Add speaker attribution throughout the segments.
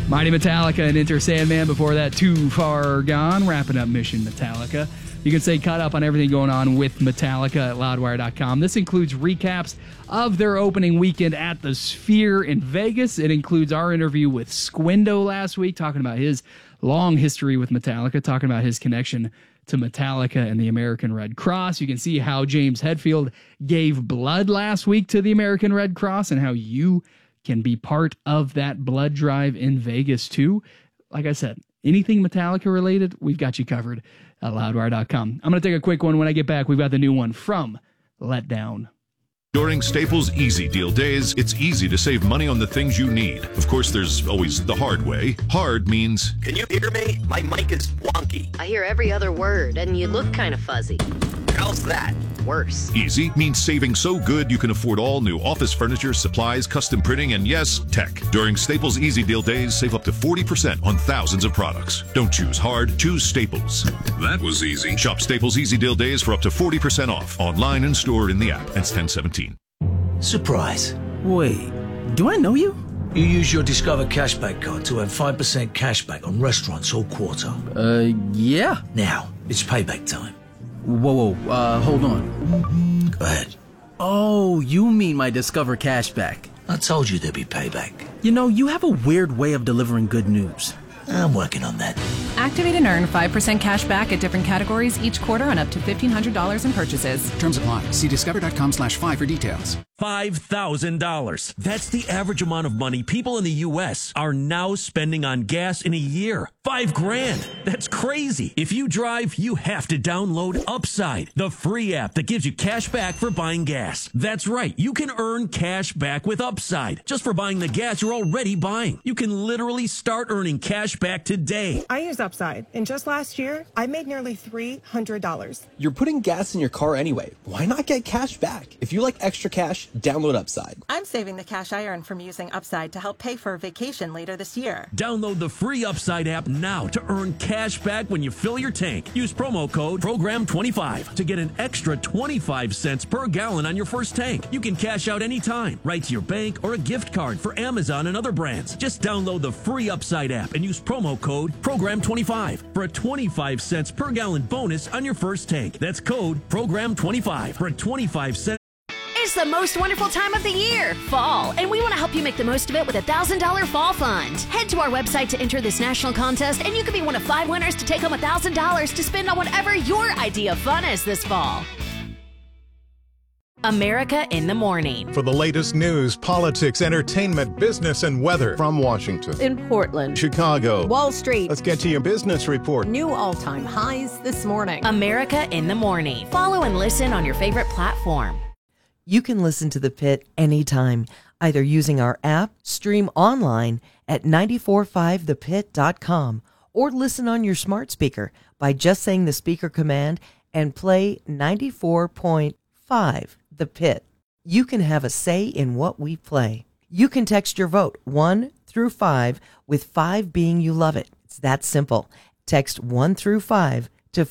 Speaker 1: Mighty Metallica and Enter Sandman. Before that, Too Far Gone, wrapping up Mission Metallica. You can stay caught up on everything going on with Metallica at loudwire.com. This includes recaps of their opening weekend at the Sphere in Vegas. It includes our interview with Squindo last week, talking about his long history with Metallica, talking about his connection to Metallica and the American Red Cross. You can see how James Hetfield gave blood last week to the American Red Cross and how you can be part of that blood drive in Vegas too. Like I said, anything Metallica related, we've got you covered at loudwire.com. I'm going to take a quick one. When I get back, we've got the new one from Let Down.
Speaker 2: During Staples Easy Deal Days, it's easy to save money on the things you need. Of course, there's always the hard way. Hard means...
Speaker 3: Can you hear me? My mic is wonky.
Speaker 4: I hear every other word, and you look kind of fuzzy.
Speaker 3: How's that?
Speaker 4: Worse.
Speaker 2: Easy means saving so good you can afford all new office furniture, supplies, custom printing, and yes, tech. During Staples Easy Deal Days, save up to 40% on thousands of products. Don't choose hard, choose Staples. That was easy. Shop Staples Easy Deal Days for up to 40% off. Online and store in the app. Ends 10/17.
Speaker 5: Surprise.
Speaker 6: Wait, do I know you?
Speaker 5: You use your Discover Cashback card to have 5% cashback on restaurants all quarter.
Speaker 6: Yeah.
Speaker 5: Now, it's payback time.
Speaker 6: Whoa, hold on.
Speaker 5: Go ahead.
Speaker 6: Oh, you mean my Discover Cashback.
Speaker 5: I told you there'd be payback.
Speaker 6: You know, you have a weird way of delivering good news.
Speaker 5: I'm working on that.
Speaker 7: Activate and earn 5% cash back at different categories each quarter on up to $1,500 in purchases.
Speaker 8: Terms apply. See discover.com/5 for details.
Speaker 9: $5,000. That's the average amount of money people in the U.S. are now spending on gas in a year. $5,000. That's crazy. If you drive, you have to download Upside, the free app that gives you cash back for buying gas. That's right. You can earn cash back with Upside just for buying the gas you're already buying. You can literally start earning cash back today.
Speaker 10: I use Upside, and just last year, I made nearly $300.
Speaker 11: You're putting gas in your car anyway. Why not get cash back? If you like extra cash, download Upside.
Speaker 10: I'm saving the cash I earn from using Upside to help pay for a vacation later this year.
Speaker 9: Download the free Upside app now to earn cash back when you fill your tank. Use promo code PROGRAM25 to get an extra 25 cents per gallon on your first tank. You can cash out anytime, right to your bank or a gift card for Amazon and other brands. Just download the free Upside app and use promo code PROGRAM25 for a 25 cents per gallon bonus on your first tank. That's code PROGRAM25 for a 25 cents.
Speaker 4: It's the most wonderful time of the year, fall, and we want to help you make the most of it with a $1,000 fall fund. Head to our website to enter this national contest, and you can be one of 5 winners to take home $1,000 to spend on whatever your idea of fun is this fall. America in the Morning.
Speaker 12: For the latest news, politics, entertainment, business, and weather from Washington,
Speaker 13: in Portland,
Speaker 12: Chicago,
Speaker 13: Wall Street.
Speaker 12: Let's get to your business report.
Speaker 13: New all-time highs this morning.
Speaker 4: America in the Morning. Follow and listen on your favorite platform.
Speaker 14: You can listen to The Pit anytime, either using our app, stream online at 945thepit.com, or listen on your smart speaker by just saying the speaker command and play 94.5 The Pit. You can have a say in what we play. You can text your vote 1 through 5, with 5 being you love it. It's that simple. Text 1 through 5 to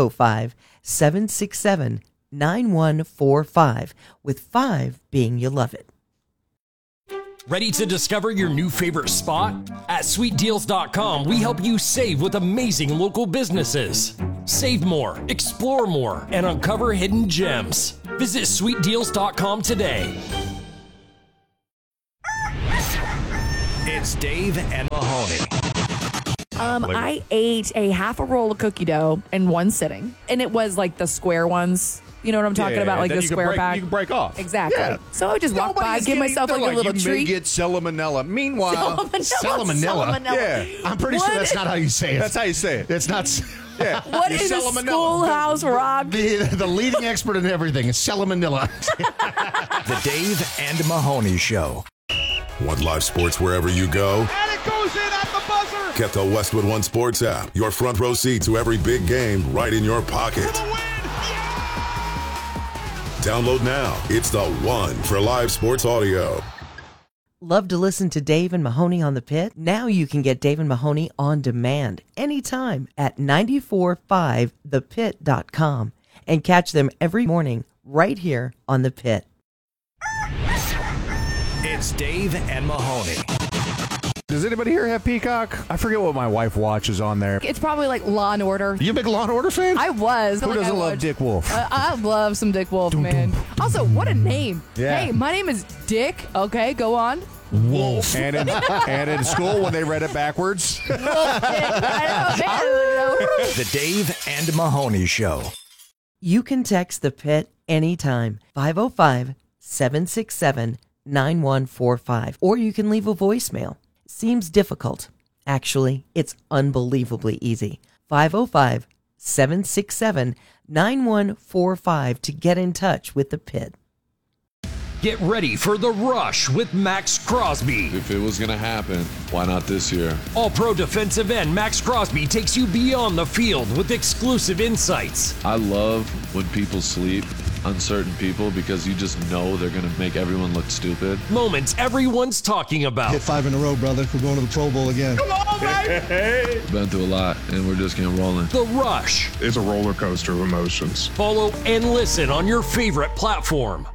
Speaker 14: 505-767-9145, with 5 being you love it.
Speaker 15: Ready to discover your new favorite spot? At sweetdeals.com, we help you save with amazing local businesses. Save more, explore more, and uncover hidden gems. Visit sweetdeals.com today.
Speaker 16: It's Dave and Mahoney.
Speaker 17: I ate a half a roll of cookie dough in one sitting, and it was like the square ones. You know what I'm talking about? Like the square pack.
Speaker 18: You can break off.
Speaker 17: Exactly. Yeah. So I just walked by, give myself like a little treat.
Speaker 18: You may get salmonella. Meanwhile,
Speaker 17: salmonella.
Speaker 18: Yeah.
Speaker 19: I'm pretty sure that's not how you say it.
Speaker 18: That's how you say it.
Speaker 19: It's not.
Speaker 18: Yeah.
Speaker 17: What is a Schoolhouse Rock?
Speaker 19: The leading expert in everything is salmonella.
Speaker 16: The Dave and Mahoney Show.
Speaker 20: Want live sports wherever you go?
Speaker 5: And it goes in at the buzzer.
Speaker 20: Get the Westwood One Sports app. Your front row seat to every big game right in your pocket. Download now. It's the one for live sports audio.
Speaker 14: Love to listen to Dave and Mahoney on The Pit? Now you can get Dave and Mahoney on demand anytime at 945thepit.com and catch them every morning right here on The Pit.
Speaker 16: It's Dave and Mahoney.
Speaker 18: Does Does anybody here have Peacock? I forget what my wife watches on there.
Speaker 17: It's probably like Law and Order.
Speaker 18: You a big Law and Order fan?
Speaker 17: I was.
Speaker 18: Who doesn't love Dick Wolf?
Speaker 17: I love some Dick Wolf, man. Also, what a name.
Speaker 18: Yeah.
Speaker 17: Hey, my name is Dick. Okay, go on.
Speaker 18: Wolf. And in school, when they read it backwards.
Speaker 16: The Dave and Mahoney Show.
Speaker 14: You can text the Pit anytime, 505-767-9145, or you can leave a voicemail. Seems difficult. Actually, it's unbelievably easy. 505-767-9145 to get in touch with the Pit.
Speaker 15: Get ready for The Rush with Max Crosby.
Speaker 21: If it was going to happen, why not this year?
Speaker 15: All-pro defensive end Max Crosby takes you beyond the field with exclusive insights.
Speaker 21: I love when people sleep on certain people because you just know they're going to make everyone look stupid.
Speaker 15: Moments everyone's talking about.
Speaker 22: Hit 5 in a row, brother. We're going to the Pro Bowl again.
Speaker 21: Come on, baby! We've been through a lot, and we're just getting rolling.
Speaker 15: The Rush.
Speaker 23: It's a roller coaster of emotions.
Speaker 15: Follow and listen on your favorite platform.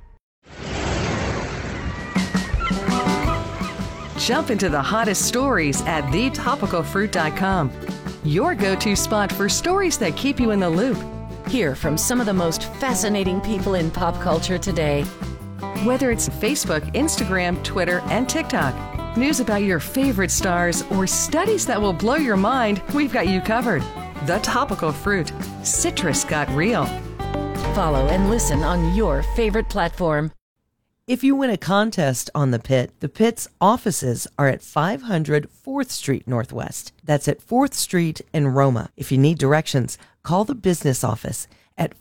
Speaker 24: Jump into the hottest stories at thetopicalfruit.com. Your go-to spot for stories that keep you in the loop.
Speaker 13: Hear from some of the most fascinating people in pop culture today.
Speaker 24: Whether it's Facebook, Instagram, Twitter, and TikTok, news about your favorite stars, or studies that will blow your mind, we've got you covered. The Topical Fruit. Citrus got real.
Speaker 13: Follow and listen on your favorite platform.
Speaker 14: If you win a contest on the Pit's offices are at 500 4th Street Northwest. That's at 4th Street in Roma. If you need directions, call the business office at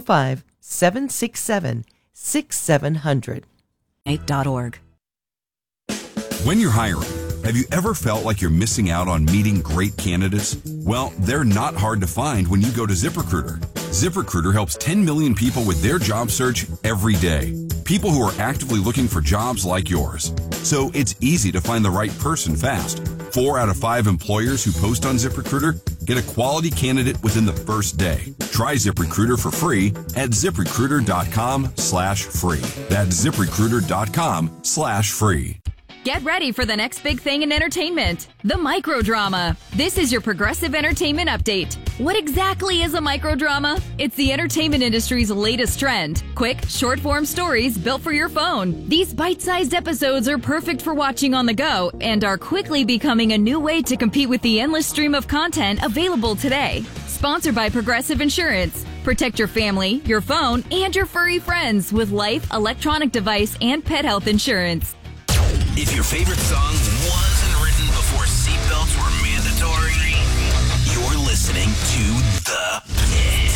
Speaker 14: 505-767-6700.
Speaker 24: .org.
Speaker 25: When you're hiring, have you ever felt like you're missing out on meeting great candidates? Well, they're not hard to find when you go to ZipRecruiter. ZipRecruiter helps 10 million people with their job search every day. People who are actively looking for jobs like yours. So it's easy to find the right person fast. 4 out of 5 employers who post on ZipRecruiter get a quality candidate within the first day. Try ZipRecruiter for free at ZipRecruiter.com/free. That's ZipRecruiter.com/free.
Speaker 26: Get ready for the next big thing in entertainment, the microdrama. This is your Progressive Entertainment Update. What exactly is a microdrama? It's the entertainment industry's latest trend. Quick, short-form stories built for your phone. These bite-sized episodes are perfect for watching on the go and are quickly becoming a new way to compete with the endless stream of content available today. Sponsored by Progressive Insurance. Protect your family, your phone, and your furry friends with life, electronic device, and pet health insurance.
Speaker 27: If your favorite song wasn't written before seatbelts were mandatory, you're listening to The Pit.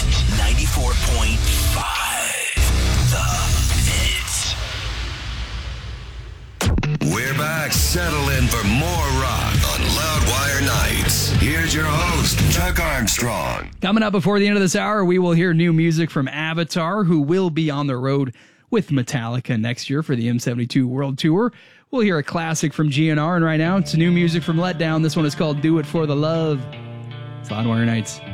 Speaker 27: 94.5. The Pit.
Speaker 28: We're back. Settle in for more rock on Loudwire Nights. Here's your host, Chuck Armstrong.
Speaker 1: Coming up before the end of this hour, we will hear new music from Avatar, who will be on the road with Metallica next year for the M72 World Tour. We'll hear a classic from GNR, and right now it's new music from Letdown. This one is called Do It For The Love. It's Loudwire Nights.